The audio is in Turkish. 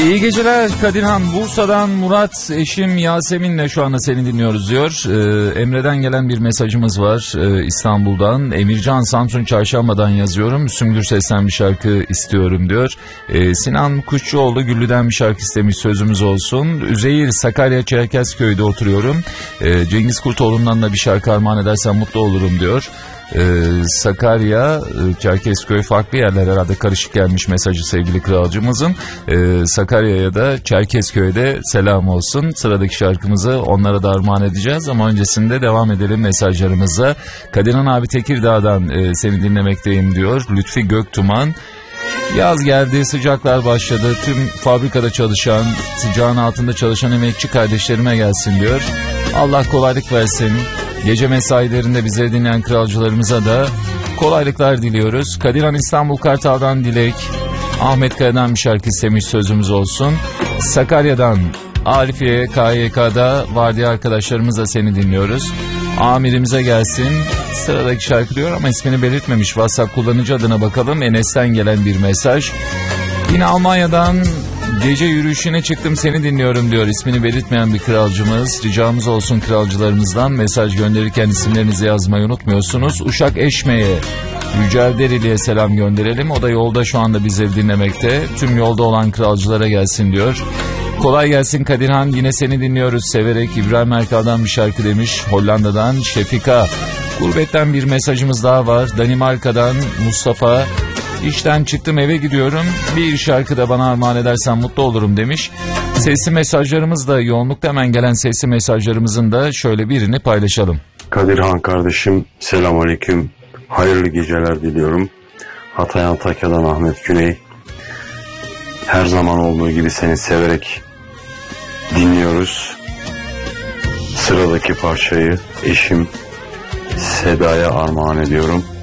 İyi geceler Kadirhan. Bursa'dan Murat, eşim Yasemin'le şu anda seni dinliyoruz diyor. Emre'den gelen bir mesajımız var İstanbul'dan. Emircan, Samsun Çarşamba'dan yazıyorum. Müslüm Gürses'ten bir şarkı istiyorum diyor. Sinan Kuşçuoğlu Güllü'den bir şarkı istemiş, sözümüz olsun. Üzeyir, Sakarya Çerkezköy'de oturuyorum. Cengiz Kurtoğlu'ndan da bir şarkı armağan edersen mutlu olurum diyor. Sakarya, Çerkezköy farklı yerler herhalde, karışık gelmiş mesajı sevgili kralcımızın. Sakarya'ya da Çerkezköy'de selam olsun. Sıradaki şarkımızı onlara da armağan edeceğiz ama öncesinde devam edelim mesajlarımıza. Kadirhan abi Tekirdağ'dan seni dinlemekteyim diyor. Lütfi Göktuman. Yaz geldi, sıcaklar başladı. Tüm fabrikada çalışan, sıcağın altında çalışan emekçi kardeşlerime gelsin diyor. Allah kolaylık versin. Gece mesailerinde bizi dinleyen kralcılarımıza da kolaylıklar diliyoruz. Kadirhan İstanbul Kartal'dan Dilek. Ahmet Kaya'dan bir şarkı istemiş, sözümüz olsun. Sakarya'dan Arifiye, KYK'da vardiya arkadaşlarımızla seni dinliyoruz. Amirimize gelsin. Sıradaki şarkı diyor ama ismini belirtmemiş. WhatsApp kullanıcı adına bakalım. Enes'ten gelen bir mesaj. Yine Almanya'dan gece yürüyüşüne çıktım seni dinliyorum diyor. İsmini belirtmeyen bir kralcımız. Ricamız olsun kralcılarımızdan, mesaj gönderirken isimlerinizi yazmayı unutmuyorsunuz. Uşak Eşme'ye, Yücel Derili'ye selam gönderelim. O da yolda şu anda bizleri dinlemekte. Tüm yolda olan kralcılara gelsin diyor. Kolay gelsin Kadirhan, yine seni dinliyoruz severek. İbrahim Erkal'dan bir şarkı demiş. Hollanda'dan Şefika. Gurbetten bir mesajımız daha var. Danimarka'dan Mustafa. İşten çıktım eve gidiyorum. Bir şarkı da bana armağan edersen mutlu olurum demiş. Sesli mesajlarımız da yoğunlukta, hemen gelen sesli mesajlarımızın da şöyle birini paylaşalım. Kadirhan kardeşim, selamünaleyküm. Hayırlı geceler diliyorum. Hatay Antakya'dan Ahmet Güney. Her zaman olduğu gibi seni severek dinliyoruz. Sıradaki parçayı eşim Seda'ya armağan ediyorum.